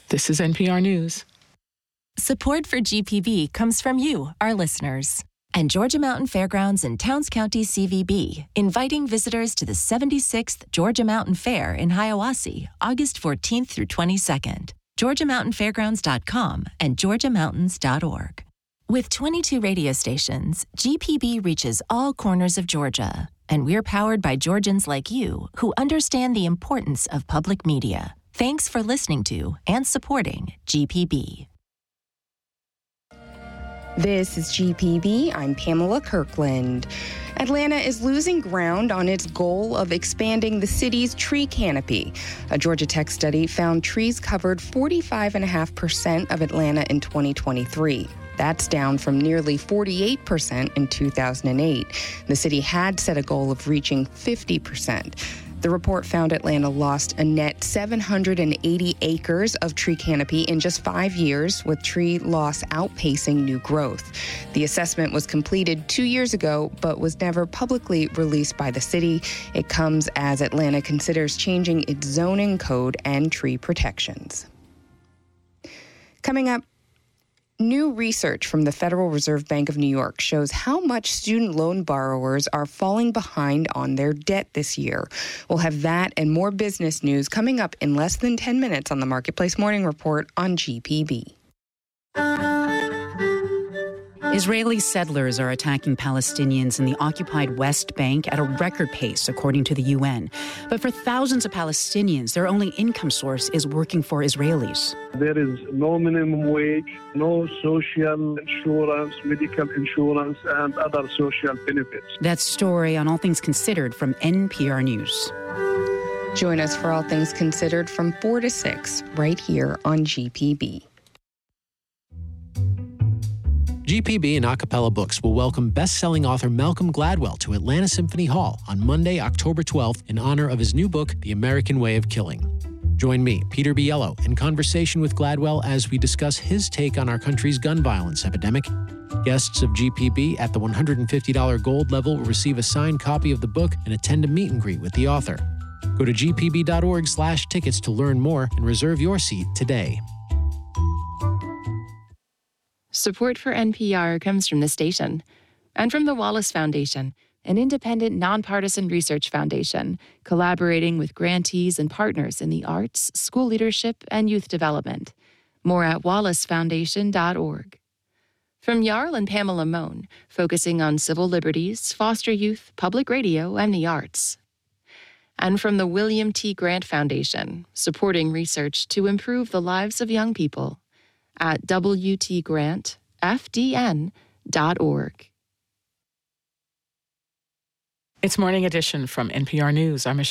This is NPR News. Support for GPB comes from you, our listeners. And Georgia Mountain Fairgrounds in Towns County CVB, inviting visitors to the 76th Georgia Mountain Fair in Hiawassee, August 14th through 22nd. GeorgiaMountainFairgrounds.com and GeorgiaMountains.org. With 22 radio stations, GPB reaches all corners of Georgia. And we're powered by Georgians like you who understand the importance of public media. Thanks for listening to and supporting GPB. This is GPB. I'm Pamela Kirkland. Atlanta is losing ground on its goal of expanding the city's tree canopy. A Georgia Tech study found trees covered 45.5% of Atlanta in 2023. That's down from nearly 48% in 2008. The city had set a goal of reaching 50%. The report found Atlanta lost a net 780 acres of tree canopy in just 5 years, with tree loss outpacing new growth. The assessment was completed 2 years ago, but was never publicly released by the city. It comes as Atlanta considers changing its zoning code and tree protections. Coming up, new research from the Federal Reserve Bank of New York shows how much student loan borrowers are falling behind on their debt this year. We'll have that and more business news coming up in less than 10 minutes on the Marketplace Morning Report on GPB. Israeli settlers are attacking Palestinians in the occupied West Bank at a record pace, according to the UN. But for thousands of Palestinians, their only income source is working for Israelis. There is no minimum wage, no social insurance, medical insurance, and other social benefits. That story on All Things Considered from NPR News. Join us for All Things Considered from 4 to 6 right here on GPB. GPB and Acapella Books will welcome best-selling author Malcolm Gladwell to Atlanta Symphony Hall on Monday, October 12th, in honor of his new book, The American Way of Killing. Join me, Peter Biello, in conversation with Gladwell as we discuss his take on our country's gun violence epidemic. Guests of GPB at the $150 gold level will receive a signed copy of the book and attend a meet and greet with the author. Go to gpb.org/tickets to learn more and reserve your seat today. Support for NPR comes from the station and from the Wallace Foundation, an independent, nonpartisan research foundation collaborating with grantees and partners in the arts, school leadership, and youth development. More at wallacefoundation.org. From Jarl and Pamela Mohn, focusing on civil liberties, foster youth, public radio, and the arts. And from the William T. Grant Foundation, supporting research to improve the lives of young people. At WTGrantFDN.org. It's Morning Edition from NPR News. I'm